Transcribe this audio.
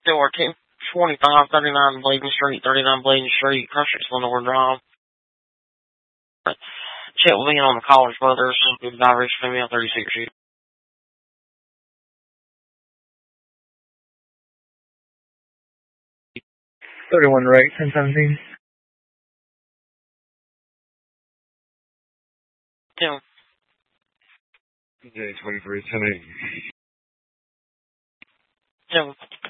Door 25, 39 Bladen Street, 39 Bladen Street, Crushers, Lenore Drive. Chet will be on the College Brothers, with Irish female 36 years. 31 right, 1017. 10. J23, 1080. 10.